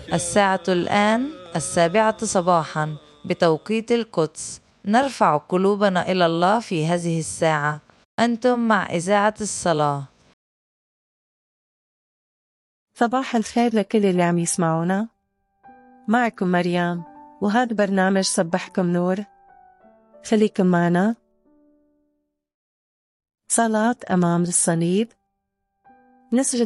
الساعة الآن 7:00 صباحا بتوقيت القدس. نرفع قلوبنا إلى الله في هذه الساعة. أنتم مع إذاعة الصلاة. صباح الخير لكل اللي عم يسمعونا. معكم مريم، وهذا برنامج صبحكم نور. خليكم معنا. صلاة أمام الصليب. نسجد